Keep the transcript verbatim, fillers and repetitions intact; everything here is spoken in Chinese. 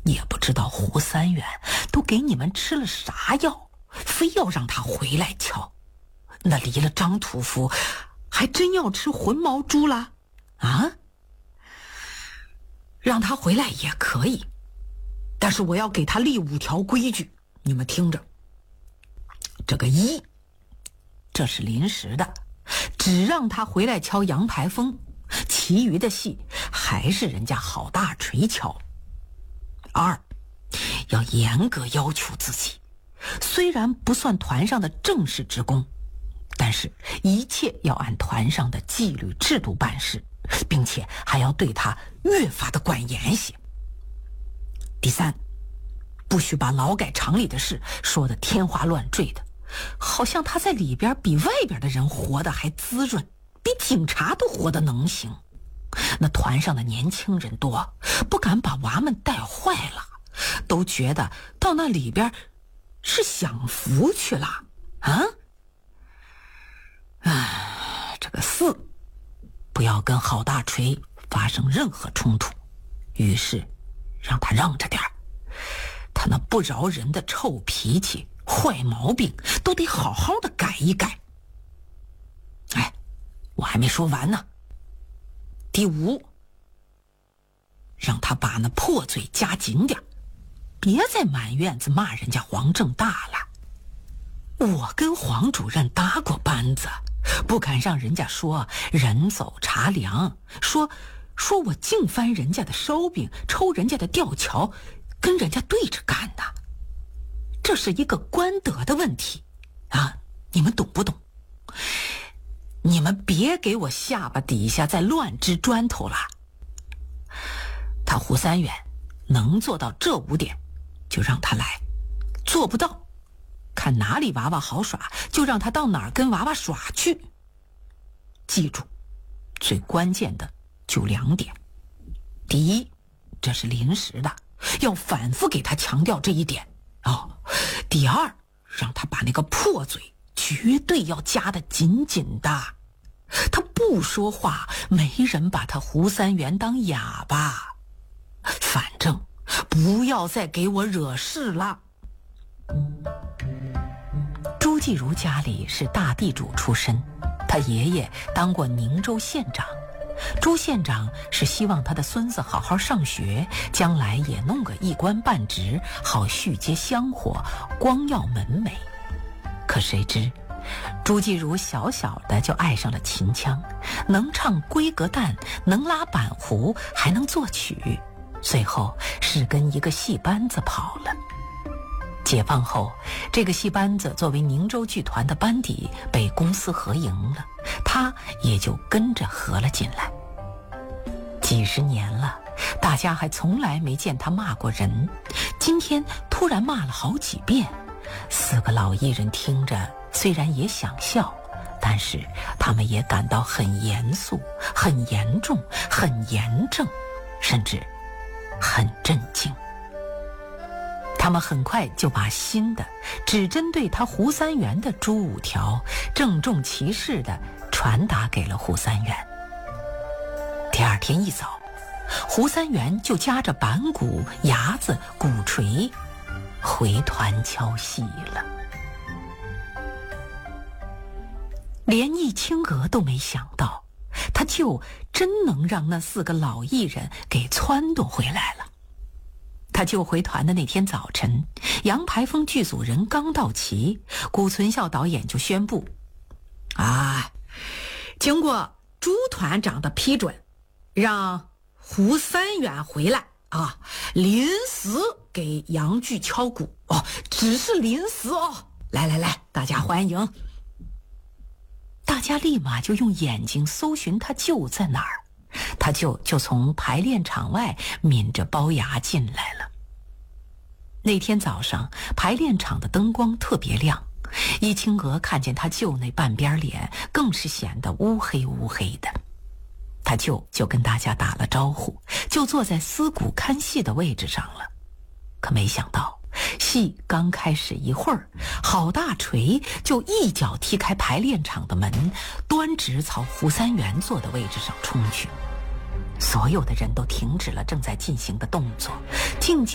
也不知道胡三元都给你们吃了啥药，非要让他回来瞧。那离了张屠夫，还真要吃浑毛猪了啊？让他回来也可以，但是我要给他立五条规矩，你们听着。这个一，这是临时的，只让他回来敲杨排风，其余的戏还是人家郝大锤敲。二，要严格要求自己，虽然不算团上的正式职工，但是一切要按团上的纪律制度办事，并且还要对他越发的管严些。第三，不许把劳改厂里的事说得天花乱坠的，好像他在里边比外边的人活得还滋润，比警察都活得能行。那团上的年轻人多，不敢把娃们带坏了，都觉得到那里边是享福去了啊！唉，这个四，不要跟郝大锤发生任何冲突，于是让他让着点儿，他那不饶人的臭脾气、坏毛病都得好好的改一改。哎，我还没说完呢。第五，让他把那破嘴夹紧点，别再满院子骂人家黄正大了。我跟黄主任搭过班子，不敢让人家说人走茶凉，说说我净翻人家的烧饼，抽人家的吊桥，跟人家对着干的。这是一个官德的问题啊，你们懂不懂？你们别给我下巴底下再乱支砖头了。他胡三元能做到这五点，就让他来；做不到，看哪里娃娃好耍，就让他到哪儿跟娃娃耍去。记住，最关键的就两点。第一，这是临时的，要反复给他强调这一点哦。第二，让他把那个破嘴绝对要夹得紧紧的，他不说话，没人把他胡三元当哑巴。反正不要再给我惹事了。朱继儒家里是大地主出身，他爷爷当过宁州县长。朱县长是希望他的孙子好好上学，将来也弄个一官半职，好续接香火，光耀门楣。可谁知朱继儒小小的就爱上了秦腔，能唱闺阁旦，能拉板胡，还能作曲，最后是跟一个戏班子跑了。解放后，这个戏班子作为宁州剧团的班底被公私合营了，他也就跟着合了进来。几十年了，大家还从来没见他骂过人，今天突然骂了好几遍。四个老艺人听着虽然也想笑，但是他们也感到很严肃、很严重、很严正，甚至很震惊。他们很快就把新的只针对他胡三元的诸五条郑重其事地传达给了胡三元。第二天一早，胡三元就夹着板鼓、牙子、鼓槌回团敲戏了。连易清娥都没想到，他就真能让那四个老艺人给撺掇回来了。他救回团的那天早晨，杨排风剧组人刚到齐，谷存孝导演就宣布啊，经过朱团长的批准，让胡三元回来啊，临时给杨剧敲鼓哦，只是临时哦。来来来，大家欢迎。大家立马就用眼睛搜寻他舅在哪儿，他舅就从排练场外抿着包牙进来了。那天早上排练场的灯光特别亮，易清娥看见他舅那半边脸更是显得乌黑乌黑的。他舅就跟大家打了招呼，就坐在司鼓看戏的位置上了。可没想到戏刚开始一会儿，郝大锤就一脚踢开排练场的门，端直朝胡三元坐的位置上冲去。所有的人都停止了正在进行的动作，静静